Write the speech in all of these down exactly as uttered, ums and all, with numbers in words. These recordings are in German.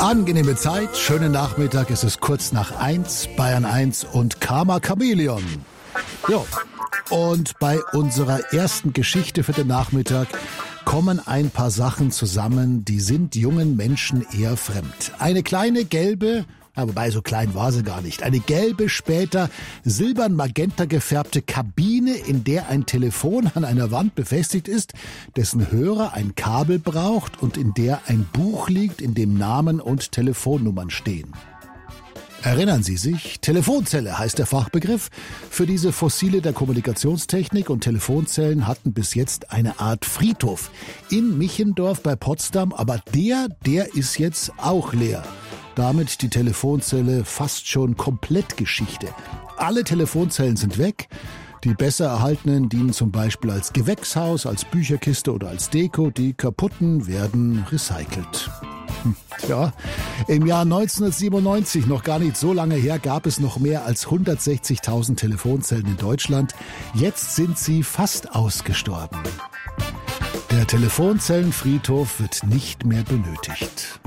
Angenehme Zeit, schönen Nachmittag, es ist kurz nach eins, Bayern eins und Karma Chameleon. Jo. Und bei unserer ersten Geschichte für den Nachmittag kommen ein paar Sachen zusammen, die sind jungen Menschen eher fremd. Eine kleine gelbe, ja, wobei so klein war sie gar nicht, eine gelbe, später silbern-magenta gefärbte Kabine, in der ein Telefon an einer Wand befestigt ist, dessen Hörer ein Kabel braucht und in der ein Buch liegt, in dem Namen und Telefonnummern stehen. Erinnern Sie sich? Telefonzelle heißt der Fachbegriff für diese Fossile der Kommunikationstechnik, und Telefonzellen hatten bis jetzt eine Art Friedhof in Michendorf bei Potsdam, aber der, der ist jetzt auch leer. Damit die Telefonzelle fast schon komplett Geschichte. Alle Telefonzellen sind weg. Die besser erhaltenen dienen zum Beispiel als Gewächshaus, als Bücherkiste oder als Deko. Die kaputten werden recycelt. Ja, im Jahr neunzehnhundertsiebenundneunzig, noch gar nicht so lange her, gab es noch mehr als hundertsechzigtausend Telefonzellen in Deutschland. Jetzt sind sie fast ausgestorben. Der Telefonzellenfriedhof wird nicht mehr benötigt.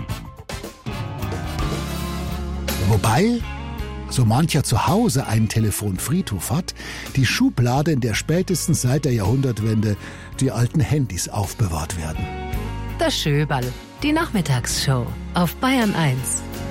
Wobei so mancher zu Hause einen Telefonfriedhof hat, die Schublade, in der spätestens seit der Jahrhundertwende die alten Handys aufbewahrt werden. Das Schöberl, die Nachmittagsshow auf Bayern eins.